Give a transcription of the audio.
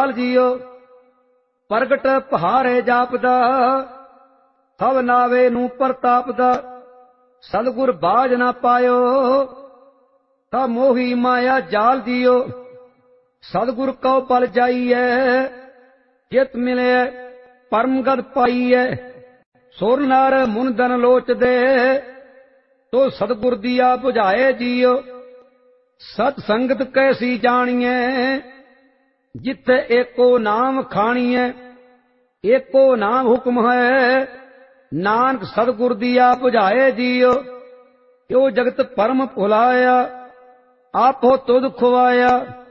ਜਾਲ ਜੀਓ। ਪ੍ਰਗਟ ਪਹਾਰੇ ਜਾਪਦਾ, ਸਭ ਨਾਵੇ ਨੂੰ ਪ੍ਰਤਾਪਦਾ। ਸਤਿਗੁਰ ਬਾਝ ਨਾ ਪਾਇਓ, ਤਾਂ ਮੋਹੀ ਮਾਇਆ ਜਾਲ ਜੀਓ। ਸਤਿਗੁਰ ਕਉ ਪਲ ਜਾਈਐ, ਜਿਤ ਮਿਲਿਐ ਪਰਮ ਗਤ ਪਾਈਐ। ਸੁਰ ਨਰ ਮੁਨ ਦਨ ਲੋਚਦੇ, ਤੋ ਸਤਿਗੁਰ ਦੀਆ ਬੁਝਾਏ ਜੀਓ। ਸਤ ਸੰਗਤ ਕੈਸੀ ਜਾਣੀਐ, ਜਿੱਥੇ ਏਕੋ ਨਾਮ ਖਾਣੀਐ। ਏਕੋ ਨਾਮ ਹੁਕਮ ਹੈ, ਨਾਨਕ ਸਤਿਗੁਰ ਦੀਆ ਬੁਝਾਏ ਜੀਓ। ਜੋ ਜਗਤ ਪਰਮ ਭੁਲਾਇਆ, ਆਪੋ ਤੁਧ ਖੁਆਇਆ।